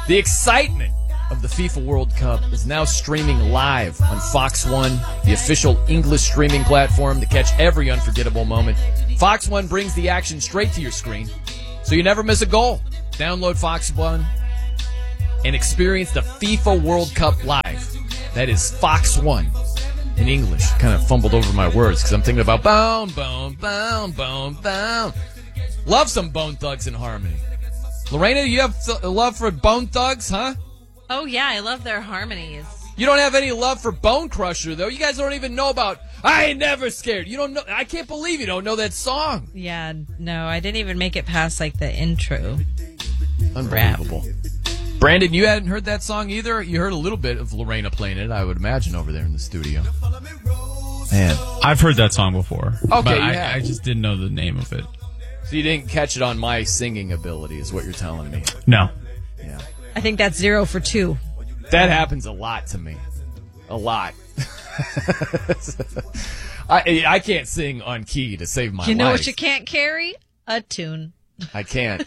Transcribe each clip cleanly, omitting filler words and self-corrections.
The excitement of the FIFA World Cup is now streaming live on Fox One, the official English streaming platform to catch every unforgettable moment. Fox One brings the action straight to your screen, so you never miss a goal. Download Fox One and experience the FIFA World Cup live. That is Fox One in English. Kind of fumbled over my words because I'm thinking about bone, bone, bone, bone, bone. Love some Bone Thugs and Harmony. Lorena, you have love for Bone Thugs, huh? Oh, yeah, I love their harmonies. You don't have any love for Bone Crusher, though. You guys don't even know about I Ain't Never Scared. You don't know. I can't believe you don't know that song. Yeah, no, I didn't even make it past, like, the intro. Unbelievable. Rap. Brandon, you hadn't heard that song either? You heard a little bit of Lorena playing it, I would imagine, over there in the studio. Man. I've heard that song before. Okay, but I just didn't know the name of it. So you didn't catch it on my singing ability, is what you're telling me. No. Yeah. I think that's 0 for 2. That happens a lot to me. A lot. I can't sing on key to save my life. You know what you can't carry? A tune. I can't.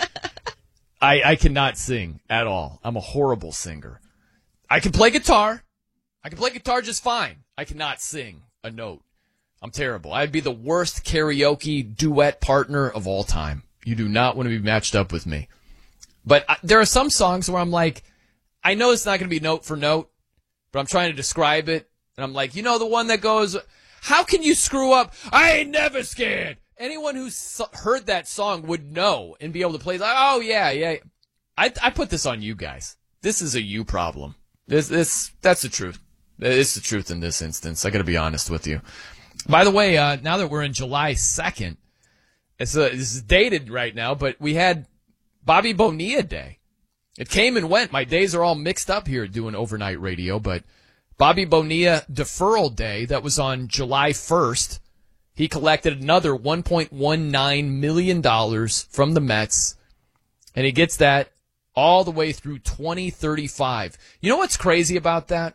I cannot sing at all. I'm a horrible singer. I can play guitar. I can play guitar just fine. I cannot sing a note. I'm terrible. I'd be the worst karaoke duet partner of all time. You do not want to be matched up with me. But there are some songs where I'm like, I know it's not going to be note for note, but I'm trying to describe it. And I'm like, you know, the one that goes, how can you screw up? I ain't never scared. Anyone who's heard that song would know and be able to play. Like, oh, yeah. I put this on you guys. This is a you problem. That's the truth. It's the truth in this instance. I got to be honest with you. By the way, now that we're in July 2nd, this is dated right now, but we had Bobby Bonilla Day. It came and went. My days are all mixed up here doing overnight radio, but Bobby Bonilla Deferral Day, that was on July 1st. He collected another $1.19 million from the Mets, and he gets that all the way through 2035. You know what's crazy about that?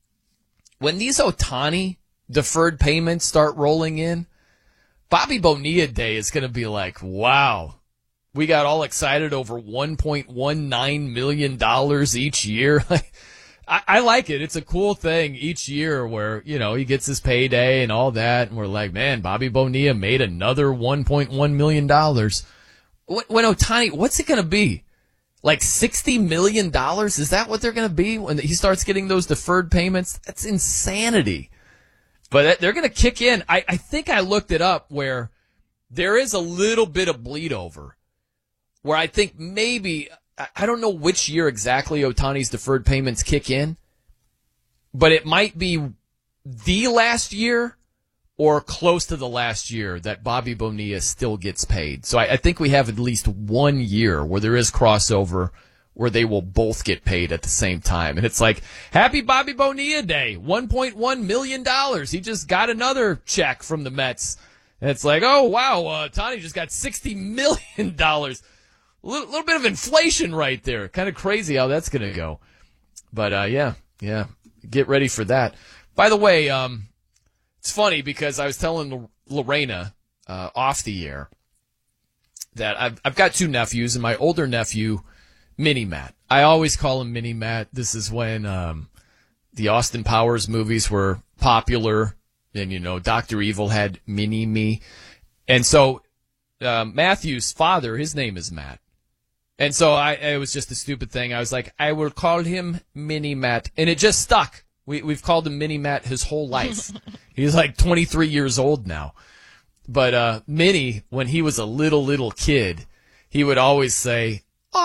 When these Ohtani deferred payments start rolling in, Bobby Bonilla Day is going to be like, wow, we got all excited over $1.19 million each year. I like it. It's a cool thing each year where, you know, he gets his payday and all that, and we're like, man, Bobby Bonilla made another $1.1 million. When Ohtani, what's it going to be? Like $60 million? Is that what they're going to be when he starts getting those deferred payments? That's insanity. But they're going to kick in. I think I looked it up where there is a little bit of bleed over where I think maybe, I don't know which year exactly Ohtani's deferred payments kick in, but it might be the last year or close to the last year that Bobby Bonilla still gets paid. So I think we have at least 1 year where there is crossover where they will both get paid at the same time. And it's like, happy Bobby Bonilla Day, $1.1 million. He just got another check from the Mets. And it's like, oh, wow, Ohtani just got $60 million. A little bit of inflation right there. Kind of crazy how that's going to go. But, yeah, get ready for that. By the way, it's funny because I was telling Lorena off the air that I've got two nephews, and my older nephew, Mini Matt. I always call him Mini Matt. This is when the Austin Powers movies were popular, and, you know, Dr. Evil had Mini Me. And so Matthew's father, his name is Matt. And so it was just a stupid thing. I was like, I will call him Mini Matt. And it just stuck. We've called him Mini Matt his whole life. He's like 23 years old now. But Minnie, when he was a little kid, he would always say,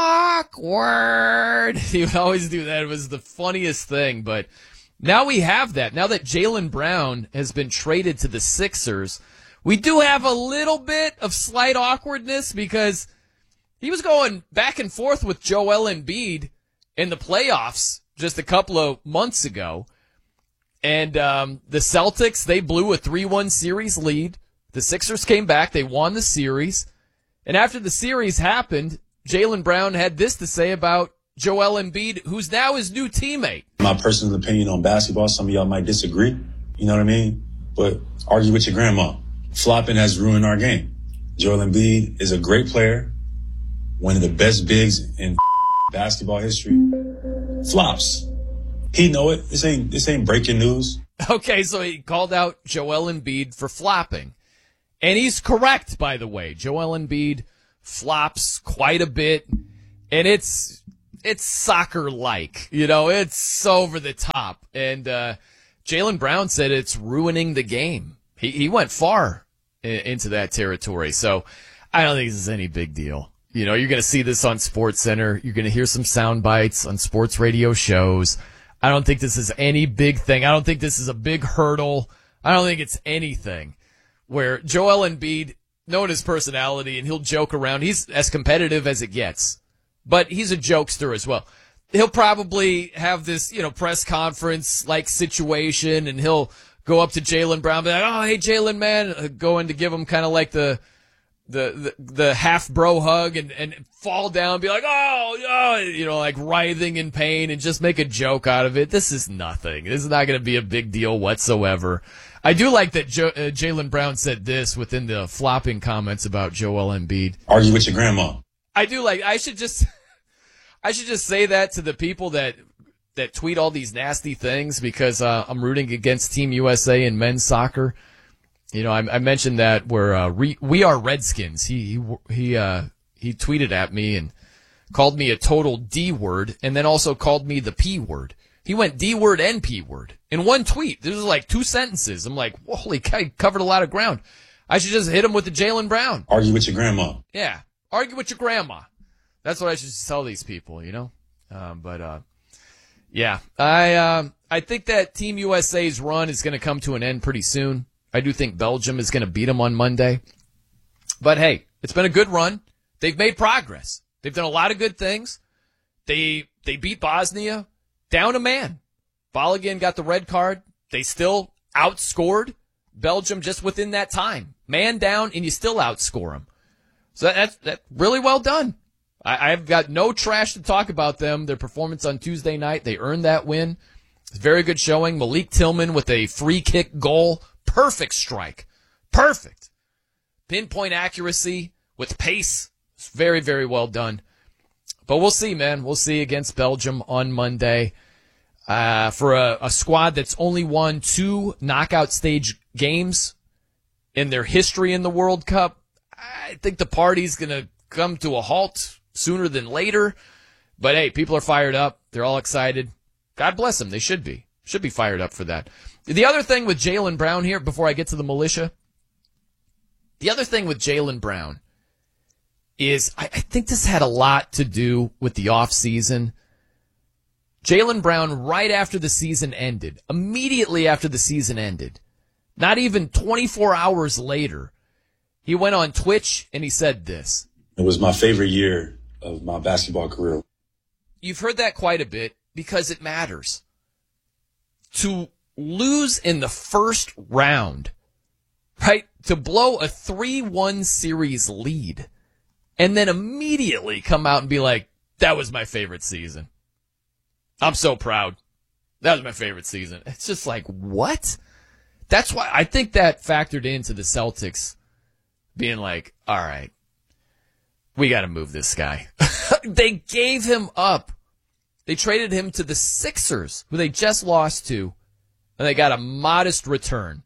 awkward. He would always do that. It was the funniest thing. But now we have that. Now that Jaylen Brown has been traded to the Sixers, we do have a little bit of slight awkwardness because he was going back and forth with Joel Embiid in the playoffs just a couple of months ago. And the Celtics, they blew a 3-1 series lead. The Sixers came back. They won the series. And after the series happened, Jaylen Brown had this to say about Joel Embiid, who's now his new teammate. My personal opinion on basketball, some of y'all might disagree. You know what I mean? But argue with your grandma. Flopping has ruined our game. Joel Embiid is a great player, one of the best bigs in basketball history. Flops. He know it. This ain't breaking news. Okay, so he called out Joel Embiid for flopping. And he's correct, by the way. Joel Embiid flops quite a bit. And it's soccer-like. You know, it's over the top. And Jaylen Brown said it's ruining the game. He went far into that territory. So I don't think this is any big deal. You know, you're going to see this on SportsCenter. You're going to hear some sound bites on sports radio shows. I don't think this is any big thing. I don't think this is a big hurdle. I don't think it's anything where Joel Embiid, knowing his personality, and he'll joke around. He's as competitive as it gets, but he's a jokester as well. He'll probably have this, you know, press conference like situation, and he'll go up to Jaylen Brown, be like, "Oh, hey, Jaylen, man," going to give him kind of like the half bro hug and fall down, be like, oh, you know, like writhing in pain, and just make a joke out of it. This is nothing. This is not going to be a big deal whatsoever. I do like that Jaylen Brown said this within the flopping comments about Joel Embiid. Argue with your grandma. I do like, I should just say that to the people that tweet all these nasty things, because I'm rooting against Team USA in men's soccer. You know, I mentioned that where we are Redskins. He tweeted at me and called me a total D word, and then also called me the P word. He went D word and P word in one tweet. This was like 2 sentences. I'm like, holy cow, he covered a lot of ground. I should just hit him with the Jaylen Brown. Argue with your grandma. Yeah, argue with your grandma. That's what I should tell these people, you know. Yeah, I think that Team USA's run is going to come to an end pretty soon. I do think Belgium is going to beat them on Monday. But hey, it's been a good run. They've made progress. They've done a lot of good things. They beat Bosnia down a man. Balogun got the red card. They still outscored Belgium just within that time. Man down, and you still outscore them. So that's really well done. I've got no trash to talk about them. Their performance on Tuesday night, they earned that win. It's a very good showing. Malik Tillman with a free kick goal. Perfect strike. Perfect. Pinpoint accuracy with pace. It's very, very well done. But we'll see, man. We'll see against Belgium on Monday. For a squad that's only won 2 knockout stage games in their history in the World Cup, I think the party's going to come to a halt sooner than later. But hey, people are fired up. They're all excited. God bless them. They should be. Should be fired up for that. The other thing with Jaylen Brown here, before I get to the militia, the other thing with Jaylen Brown is I think this had a lot to do with the offseason. Jaylen Brown, right after the season ended, immediately after the season ended, not even 24 hours later, he went on Twitch and he said this. It was my favorite year of my basketball career. You've heard that quite a bit because it matters. To lose in the first round, right? To blow a 3-1 series lead and then immediately come out and be like, that was my favorite season. I'm so proud. That was my favorite season. It's just like, what? That's why I think that factored into the Celtics being like, all right, we got to move this guy. They gave him up. They traded him to the Sixers, who they just lost to, and they got a modest return.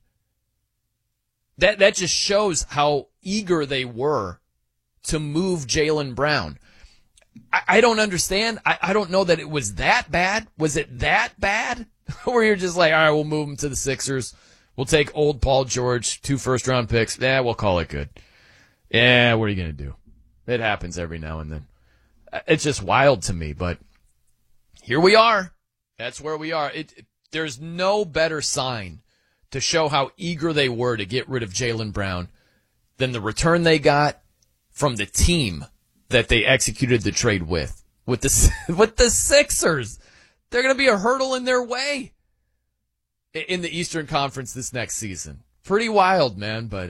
That just shows how eager they were to move Jaylen Brown. I don't understand. I don't know that it was that bad. Was it that bad? Where you're just like, all right, we'll move him to the Sixers. We'll take old Paul George, 2 first-round picks. Yeah, we'll call it good. Yeah, what are you going to do? It happens every now and then. It's just wild to me, but here we are. That's where we are. There's no better sign to show how eager they were to get rid of Jaylen Brown than the return they got from the team that they executed the trade with the Sixers. They're going to be a hurdle in their way in the Eastern Conference this next season. Pretty wild, man, but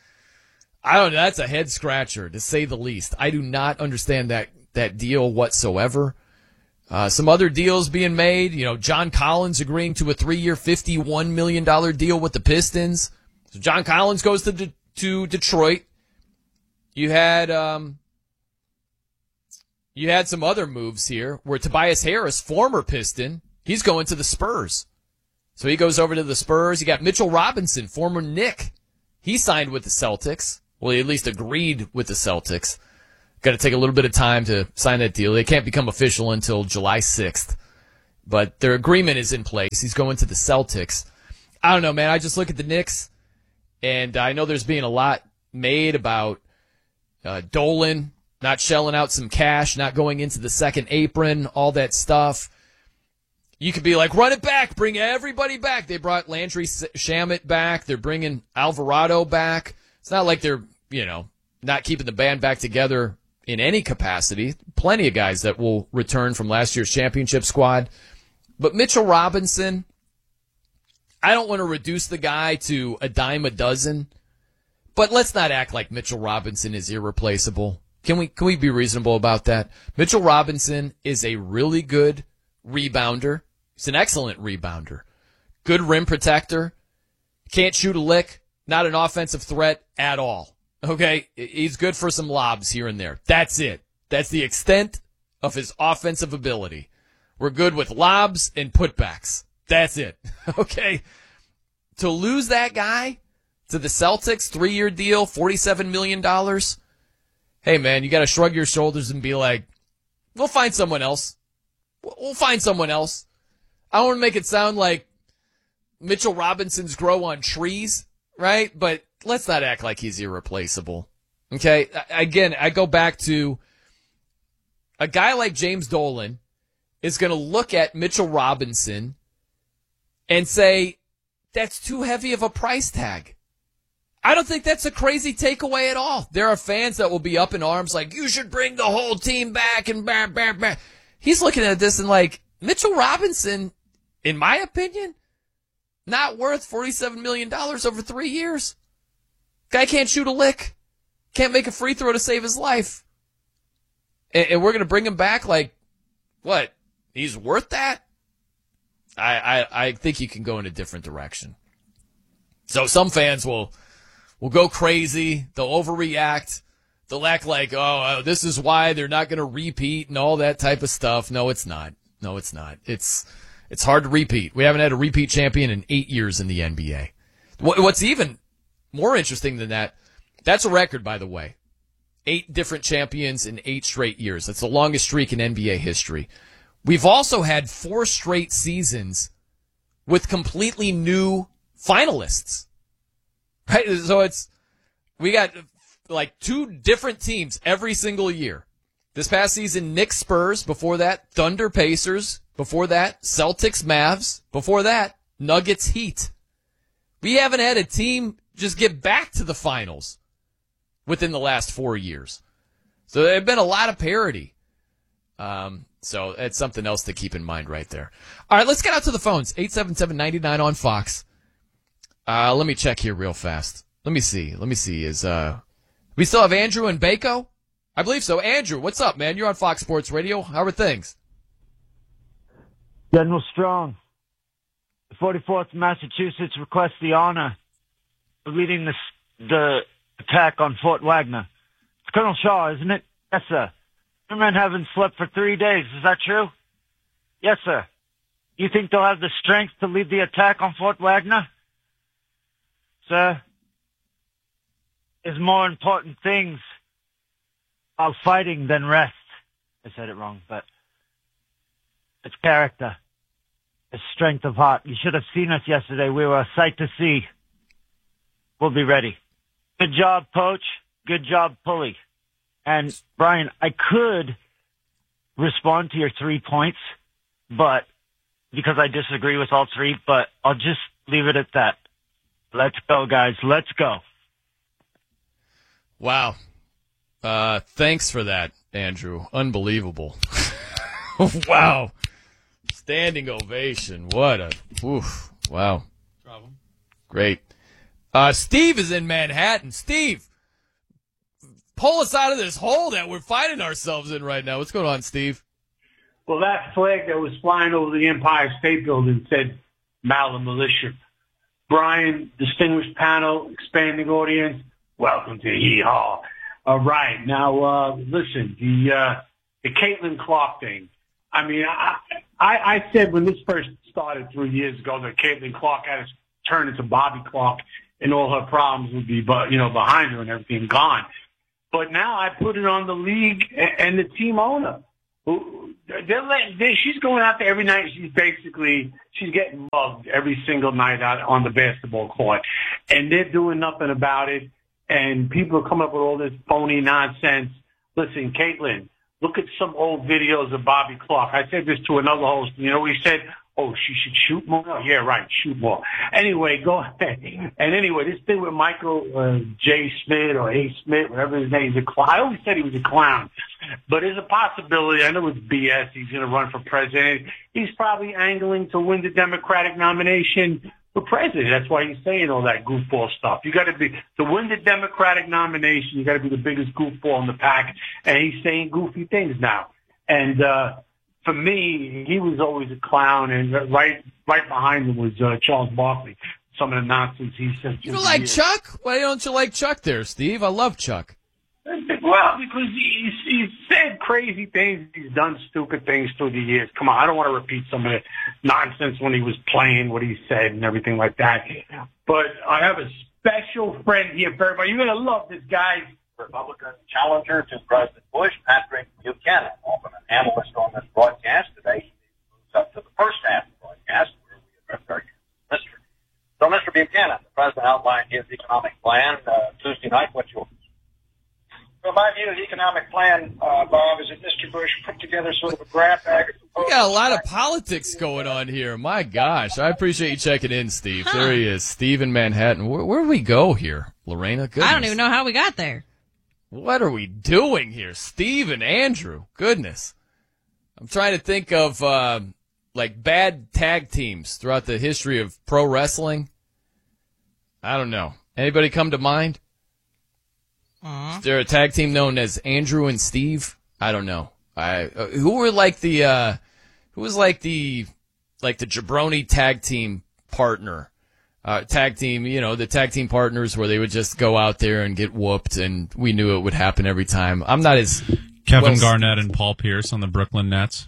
I don't know. That's a head scratcher, to say the least. I do not understand that deal whatsoever. Some other deals being made. You know, John Collins agreeing to a 3-year, $51 million deal with the Pistons. So John Collins goes to Detroit. You had you had some other moves here where Tobias Harris, former Piston, he's going to the Spurs. So he goes over to the Spurs. You got Mitchell Robinson, former Knick. He signed with the Celtics. Well, he at least agreed with the Celtics. Got to take a little bit of time to sign that deal. They can't become official until July 6th. But their agreement is in place. He's going to the Celtics. I don't know, man. I just look at the Knicks, and I know there's being a lot made about Dolan not shelling out some cash, not going into the second apron, all that stuff. You could be like, run it back, bring everybody back. They brought Landry Shamet back. They're bringing Alvarado back. It's not like they're, not keeping the band back together in any capacity. Plenty of guys that will return from last year's championship squad. But Mitchell Robinson, I don't want to reduce the guy to a dime a dozen, but let's not act like Mitchell Robinson is irreplaceable. Can we be reasonable about that? Mitchell Robinson is a really good rebounder. He's an excellent rebounder. Good rim protector. Can't shoot a lick. Not an offensive threat at all. Okay? He's good for some lobs here and there. That's it. That's the extent of his offensive ability. We're good with lobs and putbacks. That's it. Okay? To lose that guy to the Celtics, 3-year deal, $47 million. Hey, man, you got to shrug your shoulders and be like, we'll find someone else. We'll find someone else. I don't want to make it sound like Mitchell Robinson's grow on trees, right? But let's not act like he's irreplaceable. Okay? Again, I go back to a guy like James Dolan is going to look at Mitchell Robinson and say, that's too heavy of a price tag. I don't think that's a crazy takeaway at all. There are fans that will be up in arms like, you should bring the whole team back and blah, blah, blah. He's looking at this and like, Mitchell Robinson, in my opinion, not worth $47 million over 3 years. Guy can't shoot a lick. Can't make a free throw to save his life. And we're going to bring him back like, what? He's worth that? I think you can go in a different direction. So some fans will go crazy. They'll overreact. They'll act like, this is why they're not going to repeat and all that type of stuff. No, it's not. No, it's not. It's hard to repeat. We haven't had a repeat champion in 8 years in the NBA. What's even more interesting than that, that's a record, by the way. 8 different champions in 8 straight years. That's the longest streak in NBA history. We've also had 4 straight seasons with completely new finalists. Right? So we got like 2 different teams every single year. This past season, Knicks Spurs. Before that, Thunder Pacers. Before that, Celtics Mavs. Before that, Nuggets Heat. We haven't had a team just get back to the finals within the last 4 years. So there have been a lot of parity. So it's something else to keep in mind right there. All right, let's get out to the phones. 877-99 on Fox. Let me check here real fast. Let me see. Is we still have Andrew and Baco? I believe so. Andrew, what's up, man? You're on Fox Sports Radio. How are things? General Strong. The 44th Massachusetts requests the honor of leading the attack on Fort Wagner. It's Colonel Shaw, isn't it? Yes, sir. Your men haven't slept for 3 days. Is that true? Yes, sir. You think they'll have the strength to lead the attack on Fort Wagner? Sir, there's more important things while fighting than rest. I said it wrong, but it's character. It's strength of heart. You should have seen us yesterday. We were a sight to see. We'll be ready. Good job, Poach. Good job, Pulley. And, Brian, I could respond to your 3 points, but because I disagree with all 3, but I'll just leave it at that. Let's go, guys. Let's go. Wow. Thanks for that, Andrew. Unbelievable. Wow. Standing ovation. Wow. Great. Steve is in Manhattan. Steve, pull us out of this hole that we're finding ourselves in right now. What's going on, Steve? Well, that flag that was flying over the Empire State Building said Maller Militia. Brian, distinguished panel, expanding audience, welcome to Hee Haw. All right. Now, listen, the Caitlin Clark thing. I mean, I said when this first started 3 years ago that Caitlin Clark had to turn into Bobby Clark and all her problems would be, behind her and everything gone. But now I put it on the league and the team owner. She's going out there every night. She's getting mugged every single night out on the basketball court, and they're doing nothing about it. And people are coming up with all this phony nonsense. Listen, Caitlin, look at some old videos of Bobby Clark. I said this to another host. You know, he said, "Oh, she should shoot more." Yeah, right, shoot more. Anyway, go ahead. And anyway, this thing with Michael J. Smith or A. Smith, whatever his name is, I always said he was a clown. But there's a possibility. I know it's BS. He's going to run for president. He's probably angling to win the Democratic nomination for president. That's why he's saying all that goofball stuff. You got to win the Democratic nomination, you got to be the biggest goofball in the pack. And he's saying goofy things now. And, for me, he was always a clown, and right behind him was Charles Barkley. Some of the nonsense he said. You don't like Chuck? Why don't you like Chuck there, Steve? I love Chuck. Well, because he's said crazy things. He's done stupid things through the years. Come on, I don't want to repeat some of the nonsense when he was playing, what he said and everything like that. But I have a special friend here for everybody. You're going to love this guy. Republican challenger to President Bush, Patrick Buchanan, often an analyst on this broadcast. Today, he moves up to the first half of the broadcast, where we address our mystery. So, Mr. Buchanan, the president outlined his economic plan Tuesday night. What's yours? Well, my view of the economic plan, Bob, is that Mr. Bush put together sort of a grab bag. We got a lot of politics going on here. My gosh. I appreciate you checking in, Steve. Huh. There he is. Steve in Manhattan. Where do we go here, Lorena? Goodness. I don't even know how we got there. What are we doing here? Steve and Andrew. Goodness. I'm trying to think of, bad tag teams throughout the history of pro wrestling. I don't know. Anybody come to mind? Is there a tag team known as Andrew and Steve? I don't know. Who was like the jabroni tag team partner? Tag team, the tag team partners where they would just go out there and get whooped, and we knew it would happen every time. I'm not as Kevin Garnett and Paul Pierce on the Brooklyn Nets.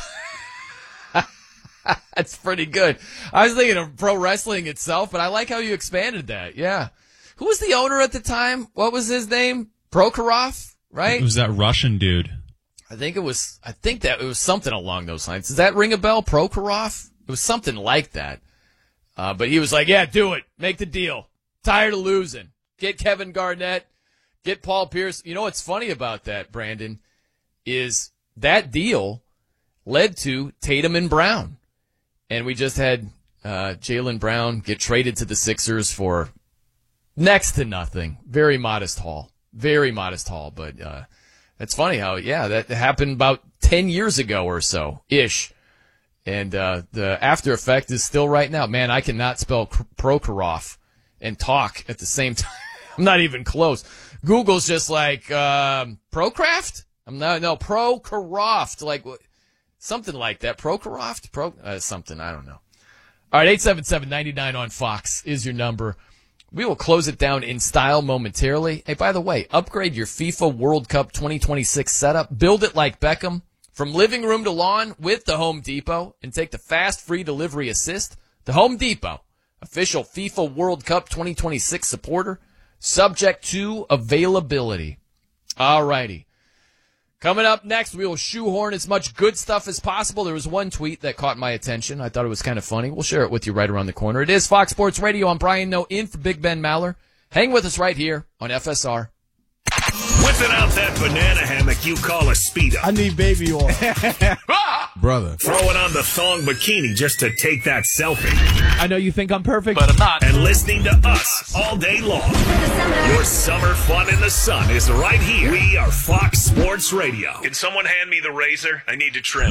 That's pretty good. I was thinking of pro wrestling itself, but I like how you expanded that. Yeah. Who was the owner at the time? What was his name? Prokhorov, right? It was that Russian dude. I think it was something along those lines. Does that ring a bell? Prokhorov? It was something like that. But he was like, yeah, do it. Make the deal. Tired of losing. Get Kevin Garnett. Get Paul Pierce. You know what's funny about that, Brandon, is that deal led to Tatum and Brown. And we just had Jaylen Brown get traded to the Sixers for next to nothing. Very modest haul. But it's funny how, that happened about 10 years ago or so-ish. And the after effect is still right now. Man, I cannot spell Prokhorov and talk at the same time. I'm not even close. Google's just like, Procraft? Prokhorov. Like, something like that. Prokhorov? Something, I don't know. All right, 877-99 on Fox is your number. We will close it down in style momentarily. Hey, by the way, upgrade your FIFA World Cup 2026 setup. Build it like Beckham. From living room to lawn with the Home Depot, and take the fast free delivery assist. The Home Depot, official FIFA World Cup 2026 supporter, subject to availability. All righty. Coming up next, we will shoehorn as much good stuff as possible. There was one tweet that caught my attention. I thought it was kind of funny. We'll share it with you right around the corner. It is Fox Sports Radio. I'm Brian Noe in for Big Ben Maller. Hang with us right here on FSR. Whipping out that banana hammock you call a Speedo. I need baby oil. Brother. Throwing on the thong bikini just to take that selfie. I know you think I'm perfect, but I'm not. And listening to us all day long. Your summer fun in the sun is right here. We are Fox Sports Radio. Can someone hand me the razor? I need to trim.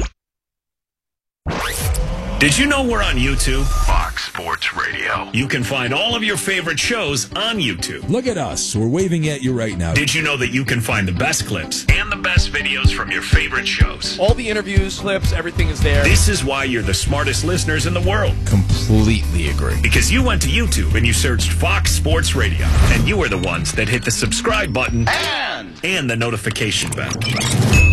Did you know we're on YouTube? Fox Sports Radio. You can find all of your favorite shows on YouTube. Look at us. We're waving at you right now. Did you know that you can find the best clips and the best videos from your favorite shows? All the interviews, clips, everything is there. This is why you're the smartest listeners in the world. Completely agree. Because you went to YouTube and you searched Fox Sports Radio. And you were the ones that hit the subscribe button and the notification bell.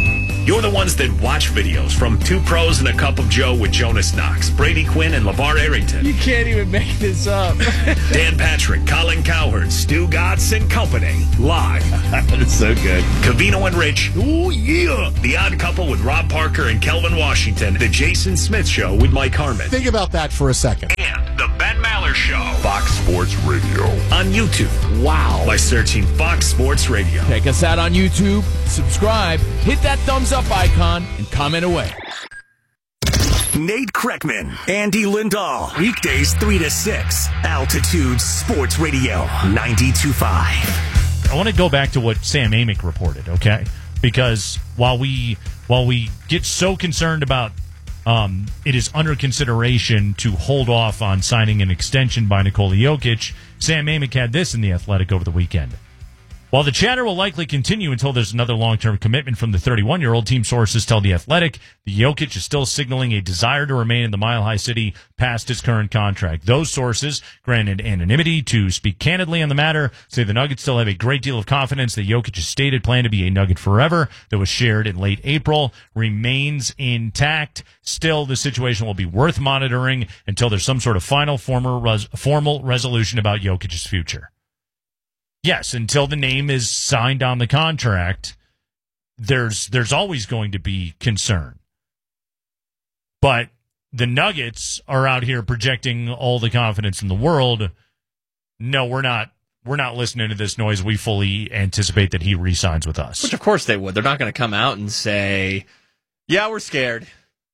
You're the ones that watch videos from Two Pros and a Cup of Joe with Jonas Knox, Brady Quinn, and LeVar Arrington. You can't even make this up. Dan Patrick, Colin Cowherd, Stu Gotts, and company. Live. That is so good. Covino and Rich. Ooh, yeah. The Odd Couple with Rob Parker and Kelvin Washington. The Jason Smith Show with Mike Harmon. Think about that for a second. And the Ben Maller Show. Fox Sports Radio. On YouTube. Wow. By searching Fox Sports Radio. Check us out on YouTube. Subscribe. Hit that thumbs up icon and comment away. Nate Kreckman, Andy Lindahl. Weekdays 3 to 6. Altitude Sports Radio 92.5. I want to go back to what Sam Amick reported, okay? Because while we get so concerned about it is under consideration to hold off on signing an extension by Nikola Jokic, Sam Amick had this in The Athletic over the weekend. While the chatter will likely continue until there's another long-term commitment from the 31-year-old, team sources tell The Athletic the Jokic is still signaling a desire to remain in the Mile High City past his current contract. Those sources, granted anonymity to speak candidly on the matter, say the Nuggets still have a great deal of confidence that Jokic's stated plan to be a Nugget forever that was shared in late April remains intact. Still, the situation will be worth monitoring until there's some sort of final formal resolution about Jokic's future. Yes, until the name is signed on the contract, there's always going to be concern. But the Nuggets are out here projecting all the confidence in the world. No, we're not listening to this noise. We fully anticipate that he re-signs with us. Which, of course, they would. They're not going to come out and say, yeah, we're scared.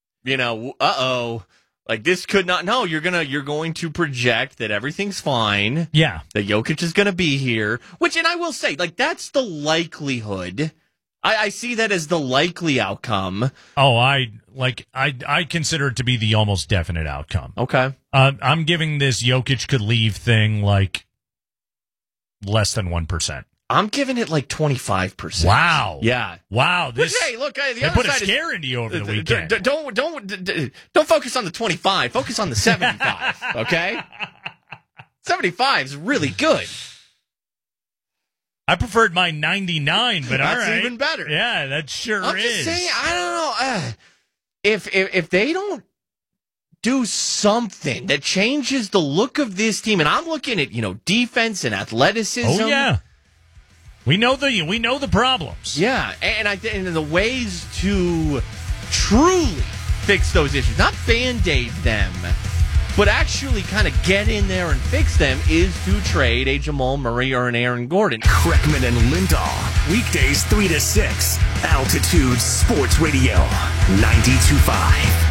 Like, this could not. No, you're going to project that everything's fine. Yeah. That Jokic is going to be here. Which, and I will say, like, that's the likelihood. I see that as the likely outcome. Oh, I consider it to be the almost definite outcome. Okay. I'm giving this Jokic could leave thing like less than 1%. I'm giving it like 25%. Wow. Yeah. Wow. Which, hey, look, the they other put a side scare into you over the weekend. Don't focus on the 25. Focus on the 75. Okay. 75 is really good. I preferred my 99, but that's all right. even better. Yeah, that sure I'm is. Just saying, I don't know. If they don't do something that changes the look of this team, and I'm looking at defense and athleticism. Oh yeah. We know the problems. Yeah, and the ways to truly fix those issues, not Band-Aid them, but actually kind of get in there and fix them, is to trade a Jamal Murray or an Aaron Gordon. Kreckman and Lindahl. Weekdays 3 to 6. Altitude Sports Radio 92.5.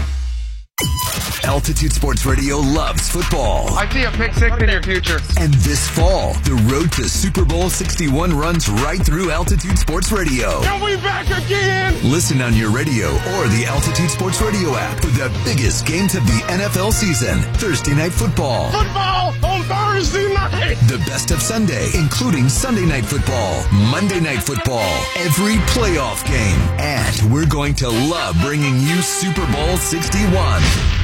Altitude Sports Radio loves football. I see a pick six in your future. And this fall, the road to Super Bowl 61 runs right through Altitude Sports Radio. Are we back again? Listen on your radio or the Altitude Sports Radio app for the biggest games of the NFL season. Thursday Night Football. Football on Thursday night. The best of Sunday, including Sunday Night Football, Monday Night Football, every playoff game. And we're going to love bringing you Super Bowl 61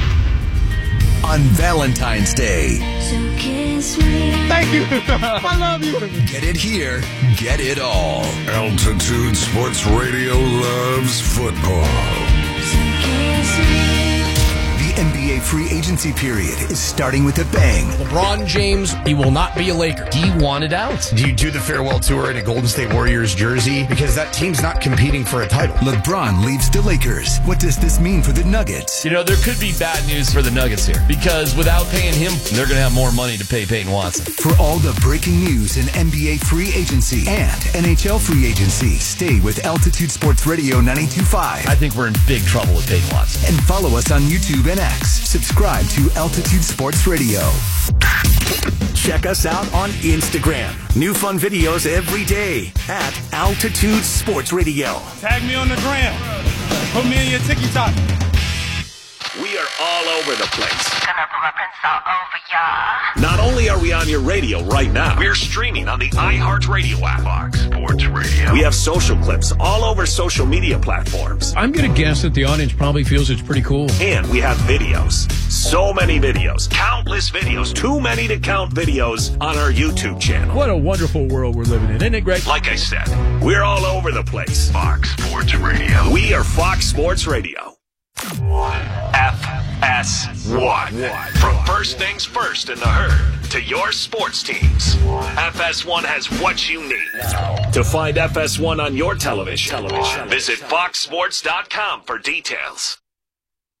on Valentine's Day. So kiss me. Thank you. I love you. Get it here. Get it all. Altitude Sports Radio loves football. So kiss me. The NBA free agency period is starting with a bang. LeBron James, he will not be a Laker. He wanted out. Do you do the farewell tour in a Golden State Warriors jersey? Because that team's not competing for a title. LeBron leaves the Lakers. What does this mean for the Nuggets? There could be bad news for the Nuggets here, because without paying him, they're going to have more money to pay Peyton Watson. For all the breaking news in NBA free agency and NHL free agency, stay with Altitude Sports Radio 92.5. I think we're in big trouble with Peyton Watson. And follow us on YouTube and X. Subscribe to Altitude Sports Radio. Check us out on Instagram. New fun videos every day at Altitude Sports Radio. Tag me on the gram. Put me in your TikTok. We are all over the place. Gonna put my prints all over ya. Not only are we on your radio right now, we're streaming on the iHeartRadio app. Fox Sports Radio. We have social clips all over social media platforms. I'm going to guess that the audience probably feels it's pretty cool. And we have videos. So many videos. Countless videos. Too many to count videos on our YouTube channel. What a wonderful world we're living in. Isn't it great? Like I said, we're all over the place. Fox Sports Radio. We are Fox Sports Radio. FS1. From first things first in the herd to your sports teams, FS1 has what you need. To find FS1 on your television, visit foxsports.com for details.